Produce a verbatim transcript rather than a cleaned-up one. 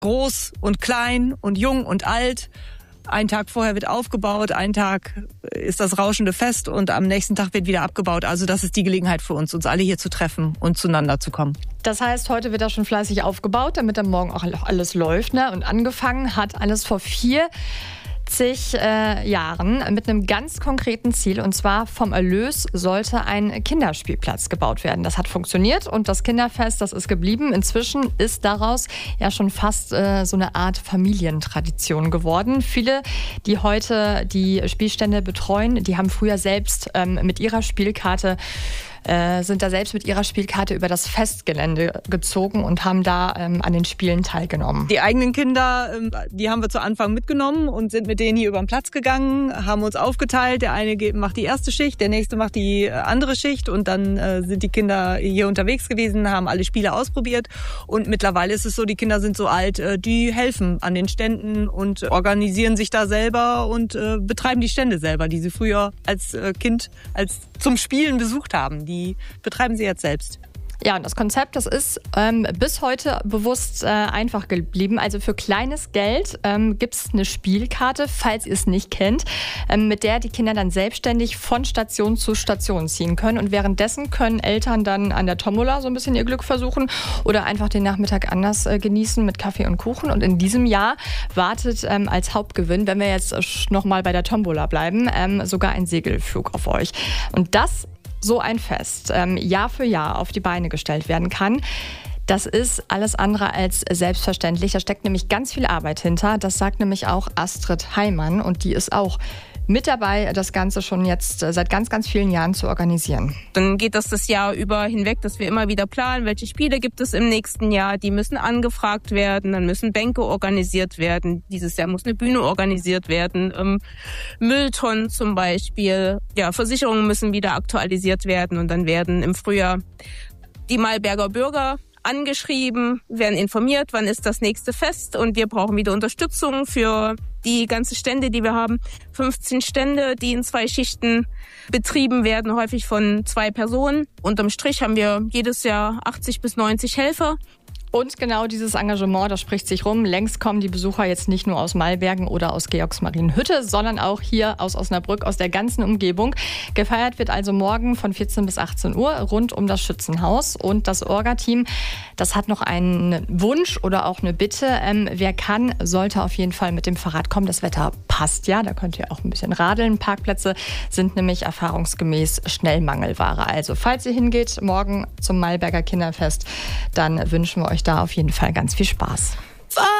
groß und klein und jung und alt. Ein Tag vorher wird aufgebaut, ein Tag ist das rauschende Fest und am nächsten Tag wird wieder abgebaut. Also das ist die Gelegenheit für uns, uns alle hier zu treffen und zueinander zu kommen. Das heißt, heute wird da schon fleißig aufgebaut, damit am Morgen auch alles läuft. Ne? Und angefangen hat alles vor vier äh, Jahren mit einem ganz konkreten Ziel. Und zwar vom Erlös sollte ein Kinderspielplatz gebaut werden. Das hat funktioniert und das Kinderfest, das ist geblieben. Inzwischen ist daraus ja schon fast äh, so eine Art Familientradition geworden. Viele, die heute die Spielstände betreuen, die haben früher selbst ähm, mit ihrer Spielkarte Äh, sind da selbst mit ihrer Spielkarte über das Festgelände gezogen und haben da ähm, an den Spielen teilgenommen. Die eigenen Kinder, ähm, die haben wir zu Anfang mitgenommen und sind mit denen hier über den Platz gegangen, haben uns aufgeteilt. Der eine geht, macht die erste Schicht, der nächste macht die äh, andere Schicht und dann äh, sind die Kinder hier unterwegs gewesen, haben alle Spiele ausprobiert und mittlerweile ist es so, die Kinder sind so alt, äh, die helfen an den Ständen und organisieren sich da selber und äh, betreiben die Stände selber, die sie früher als äh, Kind als zum Spielen besucht haben. Die betreiben sie jetzt selbst. Ja, und das Konzept, das ist ähm, bis heute bewusst äh, einfach geblieben. Also für kleines Geld ähm, gibt es eine Spielkarte, falls ihr es nicht kennt, ähm, mit der die Kinder dann selbstständig von Station zu Station ziehen können. Und währenddessen können Eltern dann an der Tombola so ein bisschen ihr Glück versuchen oder einfach den Nachmittag anders äh, genießen mit Kaffee und Kuchen. Und in diesem Jahr wartet ähm, als Hauptgewinn, wenn wir jetzt äh, nochmal bei der Tombola bleiben, ähm, sogar ein Segelflug auf euch. Und das so ein Fest ähm, Jahr für Jahr auf die Beine gestellt werden kann, das ist alles andere als selbstverständlich. Da steckt nämlich ganz viel Arbeit hinter. Das sagt nämlich auch Astrid Heimann und die ist auch mit dabei, das Ganze schon jetzt seit ganz, ganz vielen Jahren zu organisieren. Dann geht das das Jahr über hinweg, dass wir immer wieder planen, welche Spiele gibt es im nächsten Jahr. Die müssen angefragt werden, dann müssen Bänke organisiert werden. Dieses Jahr muss eine Bühne organisiert werden. Ähm, Mülltonnen zum Beispiel. Ja, Versicherungen müssen wieder aktualisiert werden und dann werden im Frühjahr die Malberger Bürger angeschrieben, werden informiert, wann ist das nächste Fest und wir brauchen wieder Unterstützung für die ganzen Stände, die wir haben. fünfzehn Stände, die in zwei Schichten betrieben werden, häufig von zwei Personen. Unterm Strich haben wir jedes Jahr achtzig bis neunzig Helfer. Und genau dieses Engagement, das spricht sich rum. Längst kommen die Besucher jetzt nicht nur aus Malbergen oder aus Georgsmarienhütte, sondern auch hier aus Osnabrück, aus der ganzen Umgebung. Gefeiert wird also morgen von vierzehn bis achtzehn Uhr rund um das Schützenhaus. Und das Orga-Team, das hat noch einen Wunsch oder auch eine Bitte. Ähm, wer kann, sollte auf jeden Fall mit dem Fahrrad kommen. Das Wetter passt ja, da könnt ihr auch ein bisschen radeln. Parkplätze sind nämlich erfahrungsgemäß schnell Mangelware. Also falls ihr hingeht morgen zum Malberger Kinderfest, dann wünschen wir euch da auf jeden Fall ganz viel Spaß.